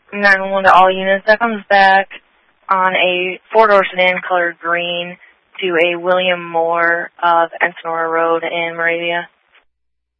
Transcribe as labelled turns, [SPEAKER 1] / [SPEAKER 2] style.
[SPEAKER 1] 911 to all units. That comes back on a four-door sedan colored green to a William Moore of Ensenora Road in Moravia.